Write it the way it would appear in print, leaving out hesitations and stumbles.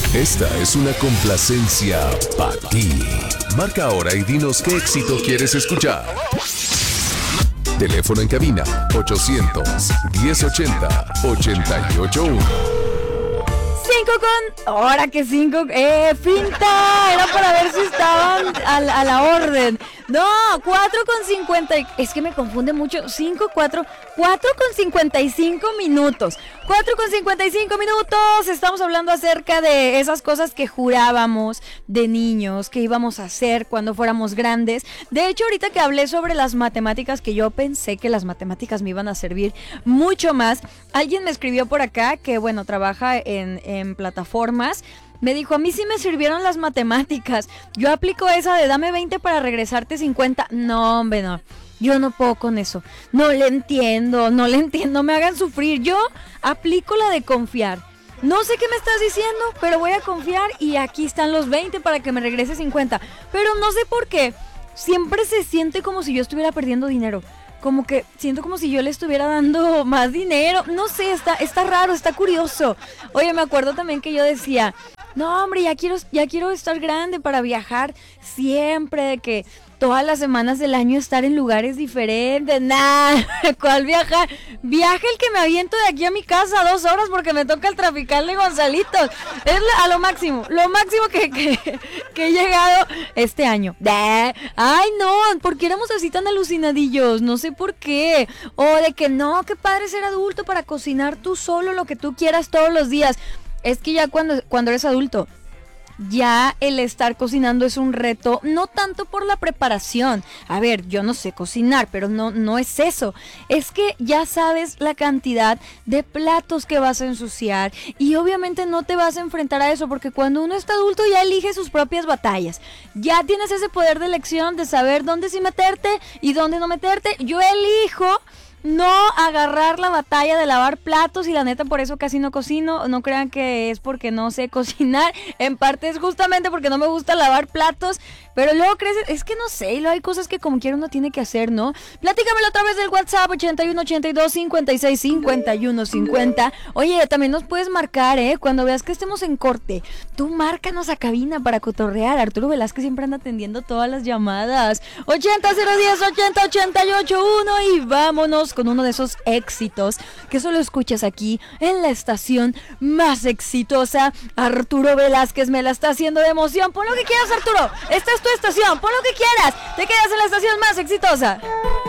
Esta es una complacencia para ti. Marca ahora y dinos qué éxito quieres escuchar. Teléfono en cabina 800-1080-881. 5 con... Ahora que 5... finta. Era para ver si estaban a la orden. No, 4 con 50... Es que me confunde mucho. 4 con 55 minutos. 4 con 55 minutos. Estamos hablando acerca de esas cosas que jurábamos de niños, que íbamos a hacer cuando fuéramos grandes. De hecho, ahorita que hablé sobre las matemáticas, que yo pensé que las matemáticas me iban a servir mucho más, alguien me escribió por acá que, bueno, trabaja en plataformas. Me dijo, a mí sí me sirvieron las matemáticas. Yo aplico esa de dame 20 para regresarte 50. No, hombre, no. Yo no puedo con eso. No le entiendo, me hagan sufrir. Yo aplico la de confiar. No sé qué me estás diciendo, pero voy a confiar y aquí están los 20 para que me regrese 50. Pero no sé por qué. Siempre se siente como si yo estuviera perdiendo dinero. Como que siento como si yo le estuviera dando más dinero. No sé, está raro, está curioso. Oye, me acuerdo también que yo decía, no, hombre, ya quiero estar grande para viajar siempre, de que todas las semanas del año estar en lugares diferentes. Nah, ¿cuál viajar? Viaje el que me aviento de aquí a mi casa 2 horas porque me toca el trafical de Gonzalitos. Es a lo máximo que he llegado este año. Ay, no, ¿por qué éramos así tan alucinadillos? No sé por qué. O de que no, qué padre ser adulto para cocinar tú solo lo que tú quieras todos los días. Es que ya cuando eres adulto, ya el estar cocinando es un reto, no tanto por la preparación. A ver, yo no sé cocinar, pero no es eso. Es que ya sabes la cantidad de platos que vas a ensuciar y obviamente no te vas a enfrentar a eso porque cuando uno está adulto ya elige sus propias batallas. Ya tienes ese poder de elección de saber dónde sí meterte y dónde no meterte. Yo elijo no agarrar la batalla de lavar platos y la neta por eso casi no cocino. No crean que es porque no sé cocinar, en parte es justamente porque no me gusta lavar platos, pero luego creces, es que no sé, y luego hay cosas que como quiera uno tiene que hacer, ¿no? Platícamelo a través del WhatsApp 8182-565150. Oye, también nos puedes marcar, cuando veas que estemos en corte, tú márcanos a cabina para cotorrear. Arturo Velázquez siempre anda atendiendo todas las llamadas. 80-010-80-881 y vámonos con uno de esos éxitos que solo escuchas aquí en la estación más exitosa. Arturo Velázquez me la está haciendo de emoción. Pon lo que quieras, Arturo, esta es tu estación, pon lo que quieras, te quedas en la estación más exitosa.